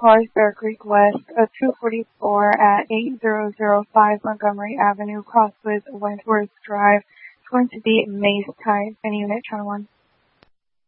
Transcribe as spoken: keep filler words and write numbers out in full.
cars Bear Creek West, a two forty-four at eight thousand five Montgomery Avenue, cross with Wentworth Drive. It's going to be Mace type. Any unit, channel one.